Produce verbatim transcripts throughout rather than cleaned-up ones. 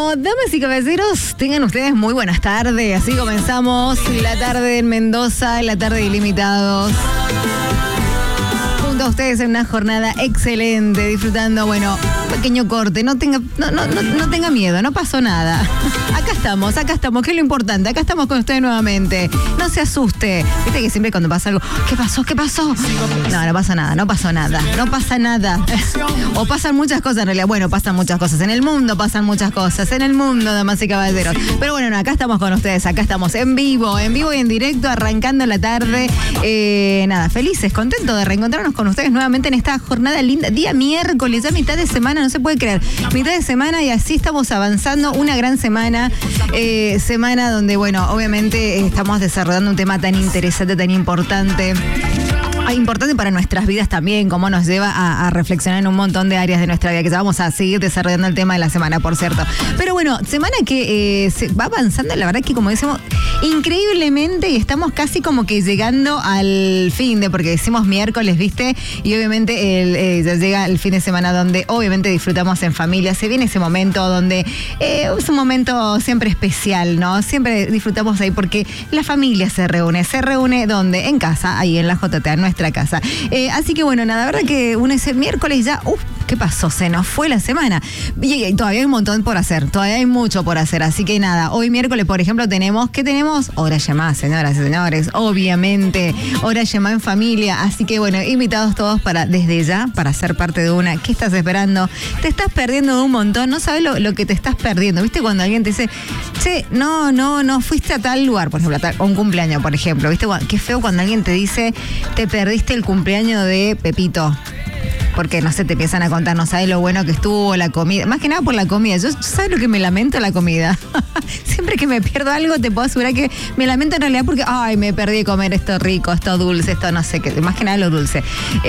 Bueno, damas y caballeros, tengan ustedes muy buenas tardes. Así comenzamos la tarde en Mendoza, la tarde de Ilimitados. Junto a ustedes en una jornada excelente, disfrutando, bueno, un pequeño corte. No tenga, no, no, no, no tenga miedo, no pasó nada. Acá estamos, acá estamos, que es lo importante. Acá estamos con ustedes nuevamente. No se asuste. Viste que siempre cuando pasa algo, ¿qué pasó? ¿Qué pasó? No, no pasa nada, no pasó nada. No pasa nada. O pasan muchas cosas en realidad. Bueno, pasan muchas cosas. En el mundo pasan muchas cosas. En el mundo, damas y caballeros. Pero bueno, no, acá estamos con ustedes. Acá estamos en vivo, en vivo y en directo, arrancando la tarde. Eh, nada, felices, contentos de reencontrarnos con ustedes nuevamente en esta jornada linda. Día miércoles, ya mitad de semana, no se puede creer. Mitad de semana y así estamos avanzando. Una gran semana. Eh, semana donde, bueno, obviamente estamos desarrollando un tema tan interesante, tan importante. Importante para nuestras vidas también, cómo nos lleva a, a reflexionar en un montón de áreas de nuestra vida, que ya vamos a seguir desarrollando el tema de la semana, por cierto. Pero bueno, semana que eh, se va avanzando, la verdad que como decimos, increíblemente, y estamos casi como que llegando al fin de, porque decimos miércoles, ¿viste? Y obviamente el, eh, ya llega el fin de semana donde obviamente disfrutamos en familia, se viene ese momento donde eh, es un momento siempre especial, ¿no? Siempre disfrutamos ahí porque la familia se reúne, se reúne donde, en casa, ahí en la J T A, nuestra casa. Eh, así que bueno, nada, la verdad que un ese miércoles ya, uff, ¿qué pasó? Se nos fue la semana. Y, y todavía hay un montón por hacer, todavía hay mucho por hacer. Así que nada, hoy miércoles, por ejemplo, tenemos, ¿qué tenemos? Hora llamada, señoras y señores, obviamente, hora llamada en familia. Así que bueno, invitados todos para, desde ya, para ser parte de una. ¿Qué estás esperando? Te estás perdiendo de un montón, no sabes lo, lo que te estás perdiendo. ¿Viste cuando alguien te dice, che, no, no, no fuiste a tal lugar, por ejemplo, a, tal, a un cumpleaños, por ejemplo? ¿Viste? Qué feo cuando alguien te dice, te perdiste el cumpleaños de Pepito. Porque, no sé, te empiezan a contar, no sabes lo bueno que estuvo, la comida. Más que nada por la comida. Yo, ¿sabes lo que me lamento? La comida. Siempre que me pierdo algo, te puedo asegurar que me lamento en realidad porque, ay, me perdí de comer esto rico, esto dulce, esto no sé qué. Más que nada lo dulce.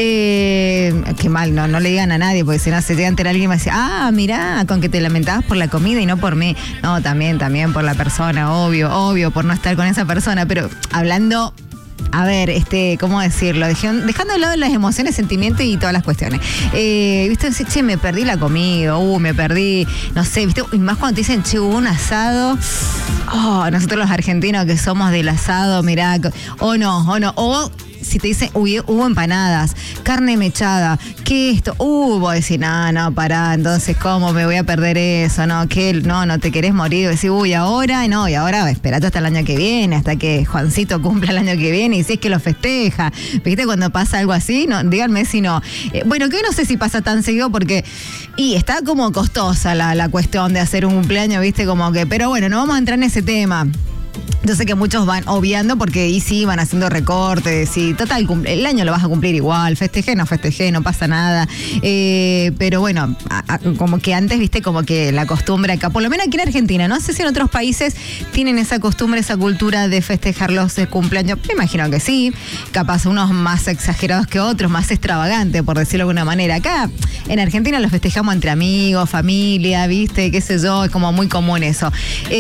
Eh, qué mal, no, no le digan a nadie, porque si no se llega a enterar alguien y me dice, ah, mirá, con que te lamentabas por la comida y no por mí. No, también, también por la persona, obvio, obvio, por no estar con esa persona. Pero hablando... A ver, este, ¿cómo decirlo? Dejando, dejando de lado las emociones, sentimientos y todas las cuestiones. Eh, ¿Viste? Decir, che, me perdí la comida, uh, me perdí, no sé, ¿viste? Y más cuando te dicen, che, hubo un asado. Oh, nosotros los argentinos que somos del asado, mirá, o no, o no, o... Si te dicen, uy, hubo empanadas, carne mechada, ¿qué esto? Uh, vos decís, no, no, pará, entonces, ¿cómo me voy a perder eso? No, ¿qué? No, no te querés morir. Decís, uy, ahora, no, y ahora esperate hasta el año que viene, hasta que Juancito cumpla el año que viene, y si es que lo festeja. ¿Viste? Cuando pasa algo así, no, díganme si no. Eh, bueno, que no sé si pasa tan seguido porque, y está como costosa la, la cuestión de hacer un cumpleaños, ¿viste? Como que, pero bueno, no vamos a entrar en ese tema. Yo sé que muchos van obviando porque ahí sí van haciendo recortes y total, el año lo vas a cumplir igual, festejé, no festejé, no pasa nada. Eh, pero bueno, a, a, como que antes, viste, como que la costumbre acá, por lo menos aquí en Argentina, no sé si en otros países tienen esa costumbre, esa cultura de festejar los cumpleaños. Me imagino que sí, capaz unos más exagerados que otros, más extravagantes, por decirlo de alguna manera. Acá en Argentina los festejamos entre amigos, familia, viste, qué sé yo, es como muy común eso.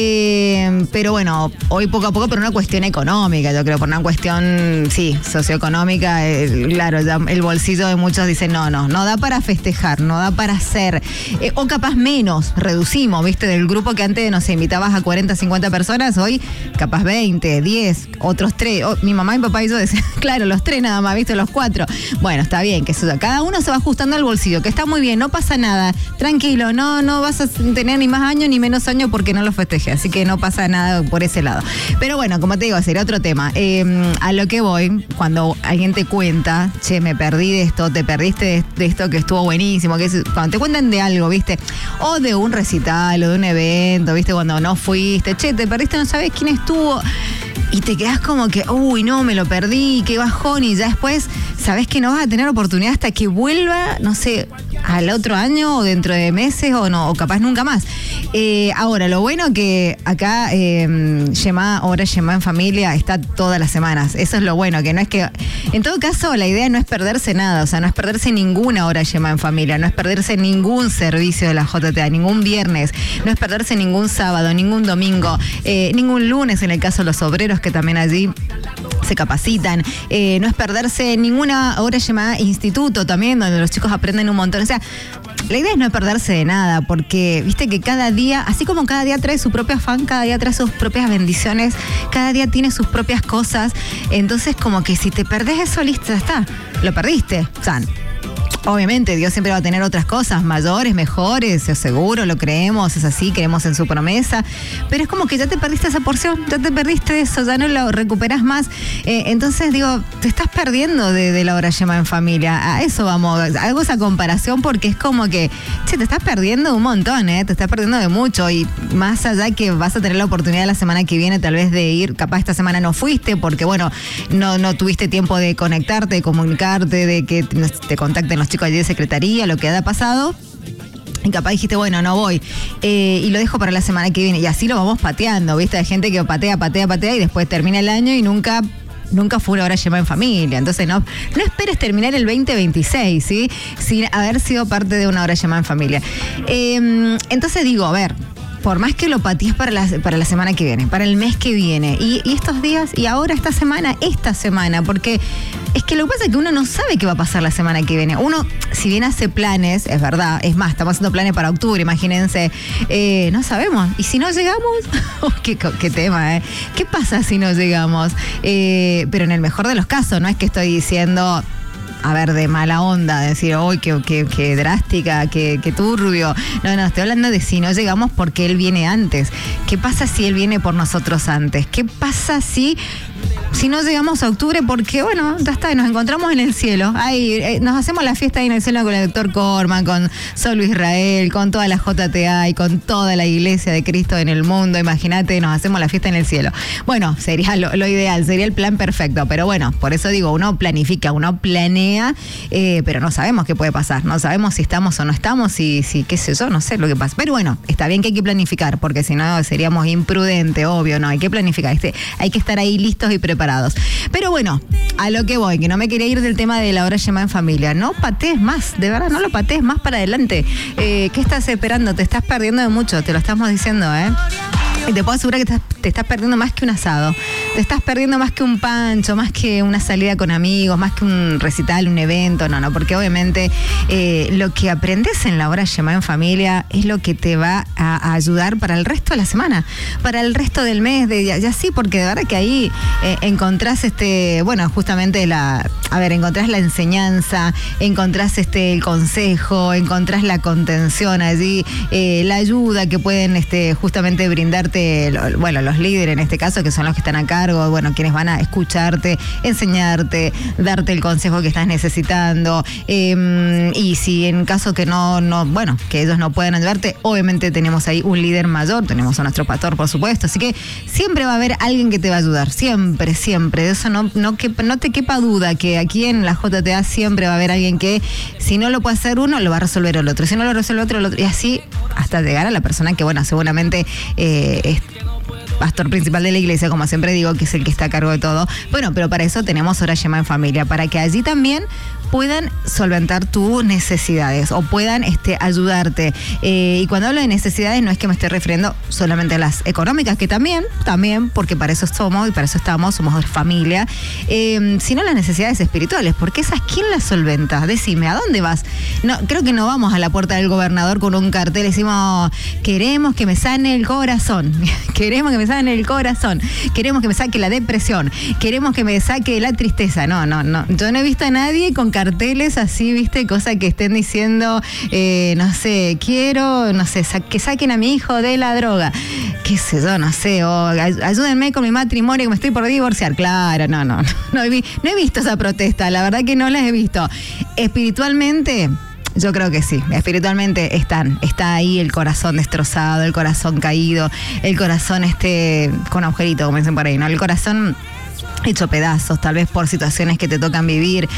Eh, pero bueno, hoy poco a poco, por una cuestión económica, yo creo, por una cuestión, sí, socioeconómica, eh, claro, ya el bolsillo de muchos dice, no, no, no da para festejar, no da para hacer, eh, o capaz menos, reducimos, viste, del grupo que antes, no sé, invitabas a cuarenta, cincuenta personas, hoy capaz veinte, diez, otros tres, oh, mi mamá y mi papá y yo decían, claro, los tres nada más, viste, los cuatro, bueno, está bien, que eso, cada uno se va ajustando al bolsillo, que está muy bien, no pasa nada, tranquilo, no, no vas a tener ni más años ni menos años porque no lo festeje, así que no pasa nada por ese lado. Pero bueno, como te digo, sería otro tema. Eh, a lo que voy, cuando alguien te cuenta, che, me perdí de esto, te perdiste de, de esto que estuvo buenísimo, que es, cuando te cuentan de algo, ¿viste? O de un recital, o de un evento, ¿viste? Cuando no fuiste, che, te perdiste, no sabes quién estuvo. Y te quedás como que, uy, no, me lo perdí, qué bajón, y ya después sabés que no vas a tener oportunidad hasta que vuelva, no sé, al otro año o dentro de meses o no, o capaz nunca más. Eh, ahora, lo bueno que acá eh, Yemá, hora Yemá en familia está todas las semanas. Eso es lo bueno, que no es que... En todo caso, la idea no es perderse nada, o sea, no es perderse ninguna hora Yemá en familia, no es perderse ningún servicio de la J T A, ningún viernes, no es perderse ningún sábado, ningún domingo, eh, ningún lunes en el caso de los obreros, que también allí se capacitan, eh, no es perderse ninguna hora llamada instituto también, donde los chicos aprenden un montón. O sea, la idea es no perderse de nada, porque viste que cada día, así como cada día trae su propio afán, cada día trae sus propias bendiciones, cada día tiene sus propias cosas, entonces como que si te perdés eso, listo, ya está, lo perdiste. O sea, obviamente Dios siempre va a tener otras cosas mayores, mejores, seguro, lo creemos, es así, creemos en su promesa, pero es como que ya te perdiste esa porción, ya te perdiste eso, ya no lo recuperás más. Eh, entonces digo, te estás perdiendo de, de la hora llama en familia. A eso vamos, hago esa comparación porque es como que, che, te estás perdiendo un montón, ¿eh? Te estás perdiendo de mucho, y más allá que vas a tener la oportunidad la semana que viene tal vez de ir, capaz esta semana no fuiste porque bueno, no, no tuviste tiempo de conectarte, de comunicarte, de que te contacten los chicos allí de secretaría, lo que haya pasado. Y capaz dijiste, bueno, no voy. Eh, y lo dejo para la semana que viene. Y así lo vamos pateando, ¿viste? Hay gente que patea, patea, patea y después termina el año y nunca... Nunca fue una hora llamada en familia. Entonces no, no esperes terminar el veinte veintiséis, ¿sí? Sin haber sido parte de una hora llamada en familia. Eh, entonces digo, a ver, por más que lo patees para la, para la semana que viene, para el mes que viene, y, y estos días, y ahora esta semana, esta semana, porque es que lo que pasa es que uno no sabe qué va a pasar la semana que viene. Uno, si bien hace planes, es verdad, es más, estamos haciendo planes para octubre, imagínense, eh, no sabemos. ¿Y si no llegamos? Oh, qué, qué tema, ¿eh? ¿Qué pasa si no llegamos? Eh, pero en el mejor de los casos, no es que estoy diciendo... a ver, de mala onda, de decir, uy, qué, qué, qué drástica, qué, qué turbio. No, no, estoy hablando de si no llegamos porque él viene antes. ¿Qué pasa si él viene por nosotros antes? ¿Qué pasa si... Si no llegamos a octubre, porque bueno, ya está, nos encontramos en el cielo. Ahí eh, nos hacemos la fiesta ahí en el cielo con el doctor Corman, con Solo Israel, con toda la J T A y con toda la iglesia de Cristo en el mundo. Imagínate, nos hacemos la fiesta en el cielo. Bueno, sería lo, lo ideal, sería el plan perfecto. Pero bueno, por eso digo, uno planifica, uno planea, eh, pero no sabemos qué puede pasar. No sabemos si estamos o no estamos, si, si qué sé yo, no sé lo que pasa. Pero bueno, está bien que hay que planificar, porque si no seríamos imprudentes, obvio, no, hay que planificar. Este, hay que estar ahí listos y preparados. Pero bueno, a lo que voy, que no me quería ir del tema de la hora llamada en familia. No patees más, de verdad, no lo patees más para adelante. Eh, ¿Qué estás esperando? Te estás perdiendo de mucho, te lo estamos diciendo, ¿eh? Y te puedo asegurar que te, te estás perdiendo más que un asado. Te estás perdiendo más que un pancho, más que una salida con amigos, más que un recital, un evento. No, no, porque obviamente eh, lo que aprendes en la hora llamada en familia es lo que te va a, a ayudar para el resto de la semana, para el resto del mes, de ya, ya sí, porque de verdad que ahí eh, encontrás este, bueno, justamente la, a ver, encontrás la enseñanza, encontrás este el consejo, encontrás la contención allí, eh, la ayuda que pueden este, justamente brindarte, bueno, los líderes en este caso, que son los que están a cargo, bueno, quienes van a escucharte, enseñarte, darte el consejo que estás necesitando, eh, y si en caso que no, no, bueno, que ellos no puedan ayudarte, obviamente tenemos ahí un líder mayor, tenemos a nuestro pastor, por supuesto, así que siempre va a haber alguien que te va a ayudar, siempre, siempre, de eso no, no, que, no te quepa duda, que aquí en la J T A siempre va a haber alguien que, si no lo puede hacer uno, lo va a resolver el otro, si no lo resuelve otro, el otro, y así hasta llegar a la persona que, bueno, seguramente eh, es pastor principal de la iglesia, como siempre digo, que es el que está a cargo de todo. Bueno, pero para eso tenemos hora llamada en familia, para que allí también puedan solventar tus necesidades o puedan este, ayudarte. Eh, y cuando hablo de necesidades no es que me esté refiriendo solamente a las económicas, que también, también, porque para eso somos y para eso estamos, somos familia, eh, sino las necesidades espirituales, porque esas, ¿quién las solventa? Decime, ¿a dónde vas? No, creo que no vamos a la puerta del gobernador con un cartel y decimos, queremos que me sane el corazón, queremos que me sane el corazón, queremos que me saque la depresión, queremos que me saque la tristeza. No, no, no, yo no he visto a nadie con carteles así, viste, cosa que estén diciendo, eh, no sé, quiero, no sé, sa- que saquen a mi hijo de la droga, qué sé yo, no sé, o ay- ayúdenme con mi matrimonio que me estoy por divorciar. Claro, no, no, no he, vi- no he visto esa protesta, la verdad que no la he visto. Espiritualmente, yo creo que sí, espiritualmente están, está ahí el corazón destrozado, el corazón caído, el corazón este con agujerito, como dicen por ahí, ¿no? El corazón hecho pedazos, tal vez por situaciones que te tocan vivir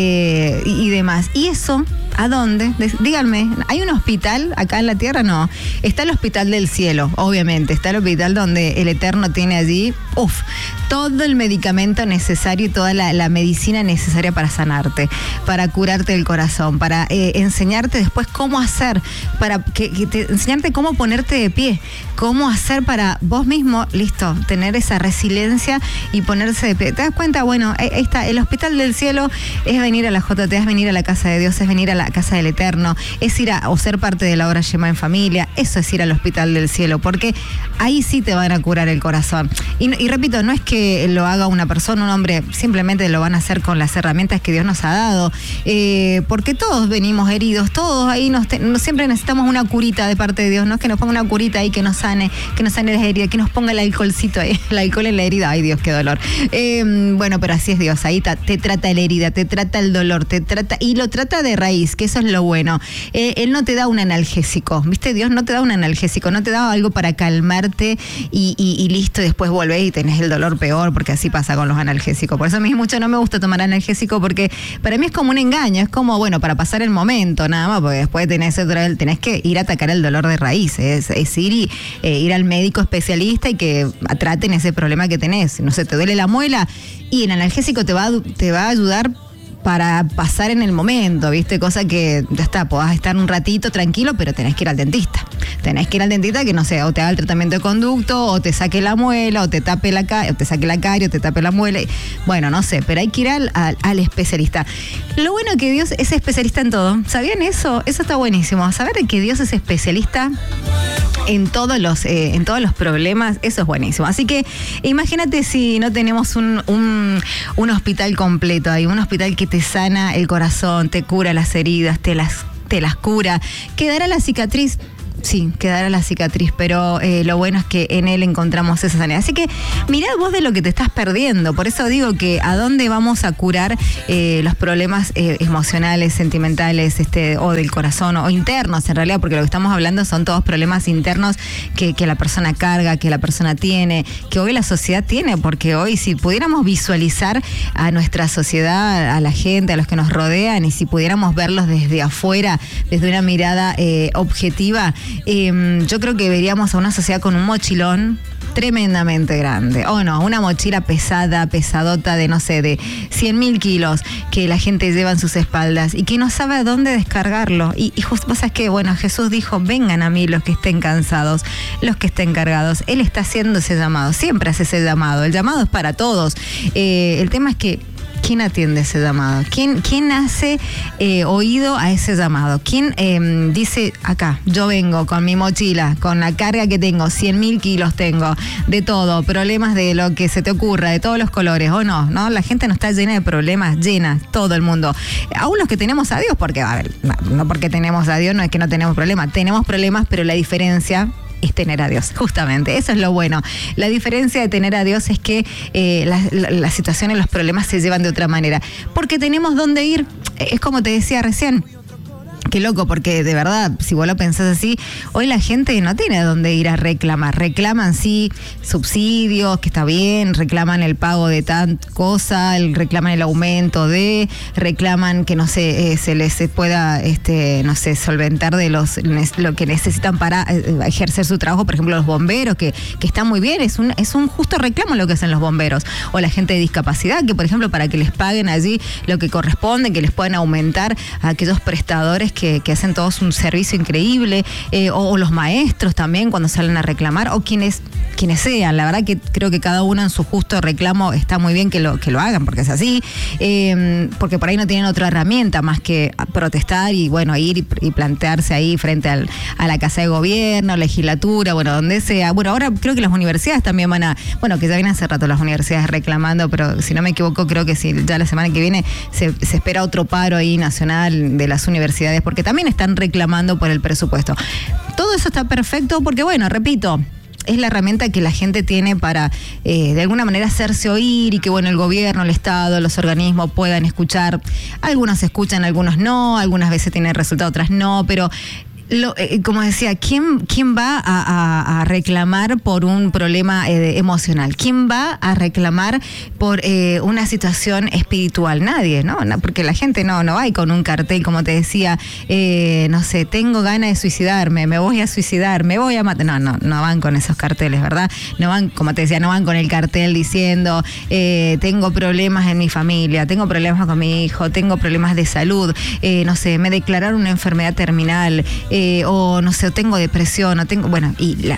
eh, y, y demás. ¿Y eso a dónde? De, díganme, ¿hay un hospital acá en la tierra? No. Está el hospital del cielo, obviamente. Está el hospital donde el Eterno tiene allí, uff, todo el medicamento necesario y toda la, la medicina necesaria para sanarte, para curarte el corazón, para eh, enseñarte después cómo hacer, para que, que te, enseñarte cómo ponerte de pie, cómo hacer para vos mismo, listo, tener esa resiliencia y poner ponerse, te das cuenta, bueno, ahí está, el hospital del cielo es venir a la J T, es venir a la casa de Dios, es venir a la casa del Eterno, es ir a, o ser parte de la obra Shema en familia, eso es ir al hospital del cielo, porque ahí sí te van a curar el corazón. Y, y repito, no es que lo haga una persona, un hombre, simplemente lo van a hacer con las herramientas que Dios nos ha dado, eh, porque todos venimos heridos, todos ahí nos te, siempre necesitamos una curita de parte de Dios, ¿no? Que nos ponga una curita ahí que nos sane, que nos sane las heridas, que nos ponga el alcoholcito ahí, el alcohol en la herida, ay Dios, qué dolor. Eh, bueno, pero así es Dios, ahí ta, te trata la herida, te trata el dolor, te trata, y lo trata de raíz, que eso es lo bueno. Eh, él no te da un analgésico, ¿viste? Dios no te da un analgésico, no te da algo para calmarte y, y, y listo, y después volvés y tenés el dolor peor, porque así pasa con los analgésicos. Por eso a mí mucho no me gusta tomar analgésico, porque para mí es como un engaño, es como, bueno, para pasar el momento, nada más, porque después tenés, tenés que ir a atacar el dolor de raíz, es, es ir y eh, ir al médico especialista y que traten ese problema que tenés. No sé, te duele la muela y el analgésico te va, te va a ayudar para pasar en el momento, ¿viste? Cosa que ya está, podás estar un ratito tranquilo, pero tenés que ir al dentista. Tenés que ir al dentista que, no sé, o te haga el tratamiento de conducto, o te saque la muela, o te tape la carie, o te saque la carie, o te tape la muela. Bueno, no sé, pero hay que ir al, al, al especialista. Lo bueno es que Dios es especialista en todo. ¿Sabían eso? Eso está buenísimo. Saber que Dios es especialista en todos los eh, en todos los problemas, eso es buenísimo. Así que imagínate si no tenemos un, un, un hospital completo ahí, un hospital que te sana el corazón, te cura las heridas, te las, te las cura. ¿Quedará la cicatriz? Sí, quedará la cicatriz, pero eh, lo bueno es que en él encontramos esa sanidad. Así que mirá vos de lo que te estás perdiendo. Por eso digo que a dónde vamos a curar eh, los problemas eh, emocionales, sentimentales, este, o del corazón, o internos en realidad, porque lo que estamos hablando son todos problemas internos que, que la persona carga, que la persona tiene, que hoy la sociedad tiene, porque hoy si pudiéramos visualizar a nuestra sociedad, a la gente, a los que nos rodean, y si pudiéramos verlos desde afuera, desde una mirada eh, objetiva, Eh, yo creo que veríamos a una sociedad con un mochilón tremendamente grande, o no, una mochila pesada, pesadota de, no sé, de cien mil kilos que la gente lleva en sus espaldas y que no sabe a dónde descargarlo. Y, y justo, vos sabés que, bueno, Jesús dijo, vengan a mí los que estén cansados, los que estén cargados. Él está haciendo ese llamado, siempre hace ese llamado. El llamado es para todos. Eh, el tema es que ¿quién atiende ese llamado? ¿Quién, quién hace eh, oído a ese llamado? ¿Quién eh, dice, acá, yo vengo con mi mochila, con la carga que tengo, cien mil kilos tengo, de todo, problemas de lo que se te ocurra, de todos los colores, o no, ¿no? La gente no está llena de problemas, llena, todo el mundo. Aún los que tenemos a Dios, porque, a ver, no, no porque tenemos a Dios, no es que no tenemos problemas, tenemos problemas, pero la diferencia es tener a Dios, justamente, eso es lo bueno. La diferencia de tener a Dios es que eh, las la, la situaciones, los problemas se llevan de otra manera, porque tenemos dónde ir. Es como te decía recién, qué loco, porque de verdad, si vos lo pensás así, hoy la gente no tiene a dónde ir a reclamar. Reclaman, sí, subsidios, que está bien, reclaman el pago de tal cosa, el, reclaman el aumento de, reclaman que, no sé, eh, se les pueda, este, no sé, solventar de los lo que necesitan para eh, ejercer su trabajo, por ejemplo, los bomberos, que, que está muy bien, es un, es un justo reclamo lo que hacen los bomberos. O la gente de discapacidad, que, por ejemplo, para que les paguen allí lo que corresponde, que les puedan aumentar a aquellos prestadores que Que, que hacen todos un servicio increíble, eh, o, o los maestros también cuando salen a reclamar, o quienes quienes sean. La verdad que creo que cada uno en su justo reclamo está muy bien que lo, que lo hagan, porque es así, eh, porque por ahí no tienen otra herramienta más que protestar y bueno, ir y, y plantearse ahí frente al, a la Casa de Gobierno, legislatura, bueno, donde sea. Bueno, ahora creo que las universidades también van a, bueno, que ya vienen hace rato las universidades reclamando, pero si no me equivoco, creo que sí, ya la semana que viene se, se espera otro paro ahí nacional de las universidades, porque también están reclamando por el presupuesto. Todo eso está perfecto porque, bueno, repito, es la herramienta que la gente tiene para, eh, de alguna manera, hacerse oír y que, bueno, el gobierno, el Estado, los organismos puedan escuchar. Algunos escuchan, algunos no, algunas veces tienen resultado, otras no, pero Lo, eh, como decía, ¿quién, quién va a, a, a reclamar por un problema eh, emocional? ¿Quién va a reclamar por eh, una situación espiritual? Nadie, ¿no? no porque la gente no, no va y con un cartel, como te decía, eh, no sé, tengo ganas de suicidarme, me voy a suicidar, me voy a matar. No, no, no van con esos carteles, ¿verdad? No van, como te decía, no van con el cartel diciendo, eh, tengo problemas en mi familia, tengo problemas con mi hijo, tengo problemas de salud, eh, no sé, me declararon una enfermedad terminal, eh, Eh, o no sé, o tengo depresión, o tengo, bueno, y la,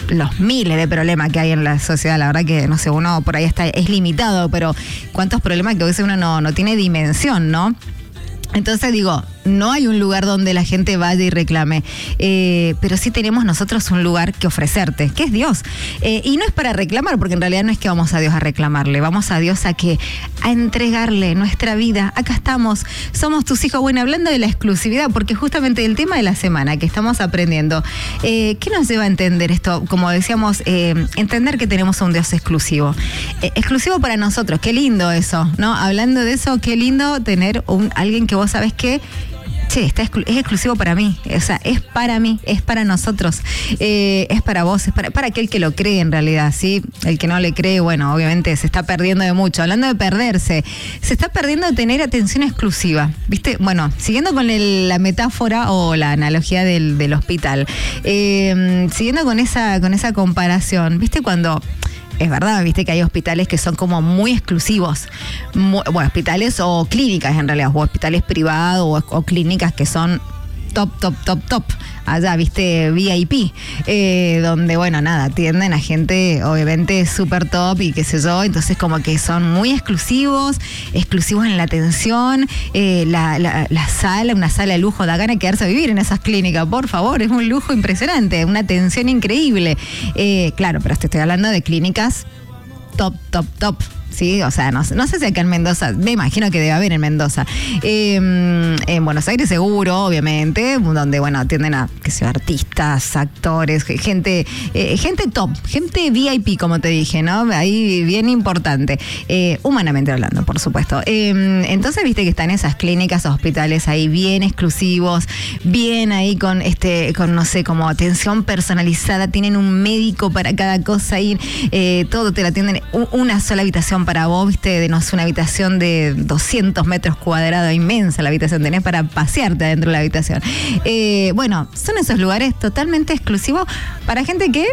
los miles de problemas que hay en la sociedad. La verdad que, no sé, uno por ahí está, es limitado, pero cuántos problemas que a veces uno no, no tiene dimensión, ¿no? Entonces digo, no hay un lugar donde la gente vaya y reclame, eh, pero sí tenemos nosotros un lugar que ofrecerte, que es Dios. Eh, y no es para reclamar, porque en realidad no es que vamos a Dios a reclamarle, vamos a Dios a que a entregarle nuestra vida. Acá estamos, somos tus hijos. Bueno, hablando de la exclusividad, porque justamente el tema de la semana que estamos aprendiendo, eh, ¿qué nos lleva a entender esto? Como decíamos, eh, entender que tenemos un Dios exclusivo. Eh, exclusivo para nosotros, qué lindo eso, ¿no? Hablando de eso, qué lindo tener un alguien que vos sabés que che, está exclu- es exclusivo para mí, o sea, es para mí, es para nosotros, eh, es para vos, es para, para aquel que lo cree en realidad, ¿sí? El que no le cree, bueno, obviamente se está perdiendo de mucho. Hablando de perderse, se está perdiendo de tener atención exclusiva, ¿viste? Bueno, siguiendo con el, la metáfora o la analogía del, del hospital, eh, siguiendo con esa, con esa comparación, ¿viste? Cuando... Es verdad, viste que hay hospitales que son como muy exclusivos. Muy, bueno, hospitales o clínicas en realidad, o hospitales privados o, o clínicas que son top, top, top, top. Allá, viste, V I P, eh, donde, bueno, nada, atienden a gente, obviamente, súper top y qué sé yo. Entonces, como que son muy exclusivos, exclusivos en la atención, eh, la, la, la sala, una sala de lujo, da gana de quedarse a vivir en esas clínicas, por favor, es un lujo impresionante, una atención increíble. Eh, claro, pero te estoy hablando de clínicas top, top, top. Sí, o sea, no, no sé si acá en Mendoza, me imagino que debe haber en Mendoza. Eh, en Buenos Aires seguro, obviamente, donde, bueno, atienden a, qué sé, artistas, actores, gente, eh, gente top, gente V I P, como te dije, ¿no? Ahí bien importante, eh, humanamente hablando, por supuesto. Eh, entonces, viste que están esas clínicas, hospitales ahí bien exclusivos, bien ahí con, este, con no sé, como atención personalizada, tienen un médico para cada cosa ahí, eh, todo te lo atienden, una sola habitación para vos, viste, de no sé, una habitación de doscientos metros cuadrados, inmensa la habitación, tenés para pasearte adentro de la habitación. Eh, bueno, son esos lugares totalmente exclusivos para gente que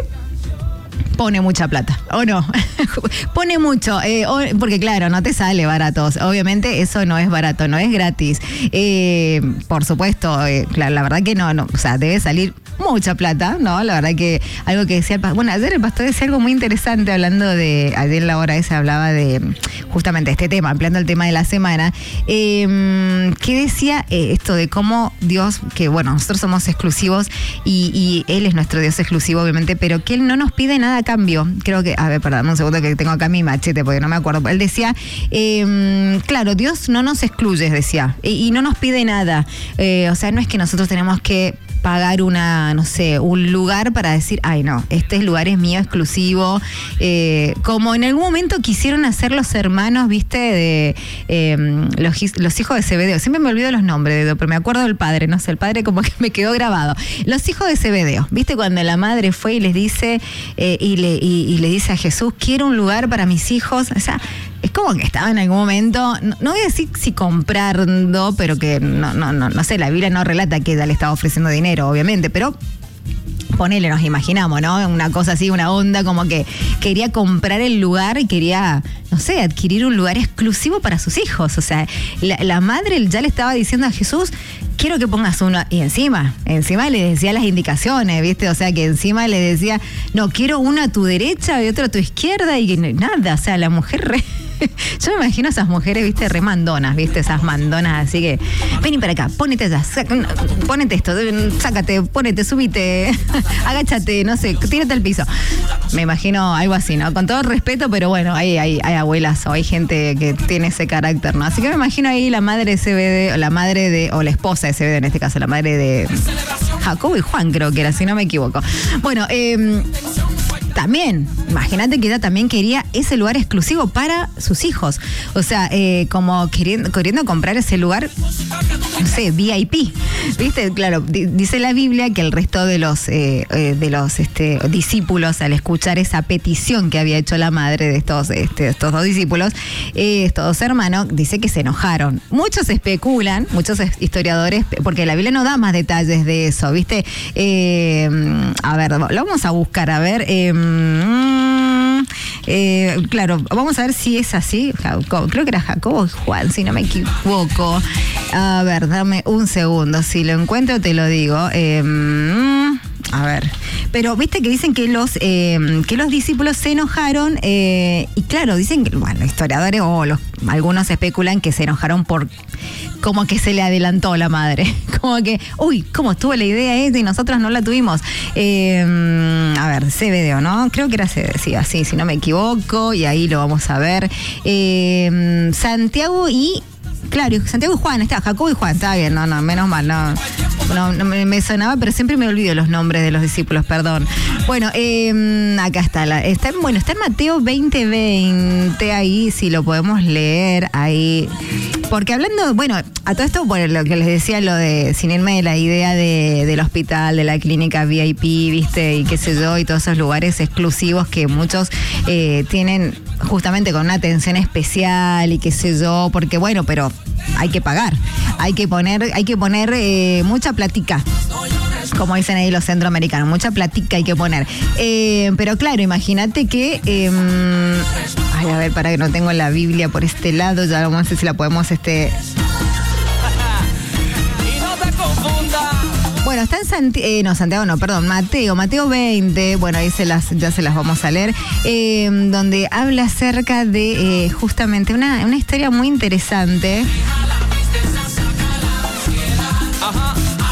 pone mucha plata, ¿o no? Pone mucho, eh, o, porque claro, no te sale barato, obviamente eso no es barato, no es gratis. Eh, por supuesto, eh, claro, la verdad que no, no, o sea, debe salir mucha plata, ¿no? La verdad que algo que decía el pastor, bueno, ayer el pastor decía algo muy interesante hablando de, ayer en la hora esa hablaba de justamente este tema, ampliando el tema de la semana, eh, que decía eh, esto de cómo Dios, que bueno, nosotros somos exclusivos y, y Él es nuestro Dios exclusivo, obviamente, pero que Él no nos pide nada a cambio. Creo que, a ver, perdón, un segundo que tengo acá mi machete porque no me acuerdo. Él decía, eh, claro, Dios no nos excluye, decía, y, y no nos pide nada. Eh, o sea, no es que nosotros tenemos que pagar una, no sé, un lugar para decir, ay no, este lugar es mío exclusivo, eh, como en algún momento quisieron hacer los hermanos, viste, de eh, los, los hijos de Zebedeo, siempre me olvido los nombres, pero me acuerdo del padre, no sé, el padre como que me quedó grabado, los hijos de Zebedeo, viste, cuando la madre fue y les dice, eh, y, le, y, y le dice a Jesús, quiero un lugar para mis hijos, o sea, es como que estaba en algún momento, no, no voy a decir si comprando, pero que no, no, no, no sé, la Biblia no relata que ella le estaba ofreciendo dinero, obviamente, pero ponele, nos imaginamos, ¿no? Una cosa así, una onda como que quería comprar el lugar y quería, no sé, adquirir un lugar exclusivo para sus hijos. O sea, la, la madre ya le estaba diciendo a Jesús, quiero que pongas uno, y encima, encima le decía las indicaciones, ¿viste? O sea, que encima le decía, no, quiero uno a tu derecha y otro a tu izquierda y nada, o sea, la mujer re... Yo me imagino a esas mujeres, viste, re mandonas, viste, esas mandonas, así que vení para acá, ponete allá, saca, ponete esto, sácate, ponete, subite, agáchate, no sé, tírate al piso. Me imagino algo así, ¿no? Con todo el respeto, pero bueno, hay, hay, hay abuelas o hay gente que tiene ese carácter, ¿no? Así que me imagino ahí la madre de Zebedeo, o la madre de, o la esposa de Zebedeo en este caso, la madre de Jacobo y Juan, creo que era, si no me equivoco. Bueno, eh... también, imagínate que ella también quería ese lugar exclusivo para sus hijos. O sea, eh, como queriendo, queriendo comprar ese lugar, no sé, V I P. ¿Viste? Claro, di, dice la Biblia que el resto de los, eh, eh, de los este, discípulos, al escuchar esa petición que había hecho la madre de estos, este, estos dos discípulos, eh, estos dos hermanos, dice que se enojaron. Muchos especulan, muchos historiadores, porque la Biblia no da más detalles de eso, ¿viste? Eh, a ver, lo vamos a buscar, a ver... Eh, Eh, claro, vamos a ver si es así. Jacob, creo que era Jacobo y Juan, si no me equivoco. A ver, dame un segundo. Si lo encuentro, te lo digo. Eh, a ver, pero viste que dicen que los eh, que los discípulos se enojaron eh, y claro, dicen que, bueno, historiadores o los, algunos especulan que se enojaron por como que se le adelantó la madre, como que, uy, ¿cómo estuvo la idea esta y nosotros no la tuvimos? Eh, a ver, Cebedeo, ¿no? Creo que era Cebedeo, sí, así, si no me equivoco, y ahí lo vamos a ver. Eh, Santiago y... Claro, Santiago y Juan, está, Jacobo y Juan, está bien, no, no, menos mal, no, no, no me, me sonaba, pero siempre me olvido los nombres de los discípulos, perdón. Bueno, eh, acá está, la, está, bueno, está en Mateo veinte veinte, ahí, si lo podemos leer, ahí, porque hablando, bueno, a todo esto, bueno, lo que les decía, lo de, sin irme de la idea de, del hospital, de la clínica V I P, viste, y qué sé yo, y todos esos lugares exclusivos que muchos eh, tienen justamente con una atención especial y qué sé yo, porque bueno, pero hay que pagar, hay que poner, hay que poner eh, mucha platica, como dicen ahí los centroamericanos, mucha platica hay que poner. Eh, pero claro, imagínate que, eh, ay, a ver, para que no tengo la Biblia por este lado, ya no sé si la podemos, este... Bueno, está en Santiago, eh, no, Santiago no, perdón, Mateo, Mateo veinte, bueno, ahí se las, ya se las vamos a leer, eh, donde habla acerca de eh, justamente una, una historia muy interesante.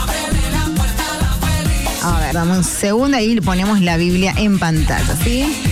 A ver, dame un segundo, ahí ponemos la Biblia en pantalla, ¿sí?